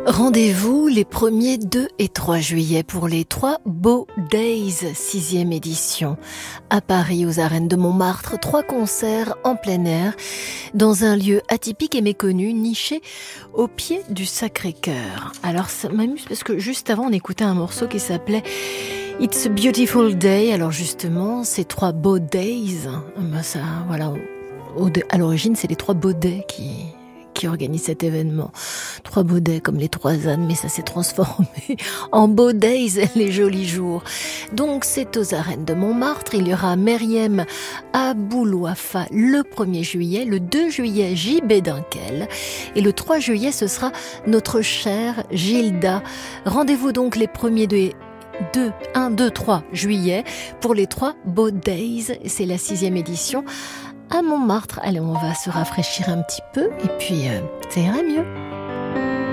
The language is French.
Rendez-vous les 1er, 2 et 3 juillet pour les 3 Beaux Days, 6e édition. À Paris, aux arènes de Montmartre, 3 concerts en plein air, dans un lieu atypique et méconnu, niché au pied du Sacré-Cœur. Alors ça m'amuse parce que juste avant, on écoutait un morceau qui s'appelait It's a Beautiful Day. Alors justement, ces 3 Beaux Days, ça, voilà, à l'origine, c'est les 3 Baudets qui organise cet événement. 3 Baudets comme les 3 ânes, mais ça s'est transformé en Beaux Days, les jolis jours. Donc c'est aux arènes de Montmartre. Il y aura Meriem Aboulouafa le 1er juillet, le 2 juillet JB Dunkel et le 3 juillet ce sera notre chère Gilda. Rendez-vous donc les 1er 3 juillet pour les 3 Beaux Days. C'est la 6e édition à Montmartre. Allez, on va se rafraîchir un petit peu et puis ça ira mieux.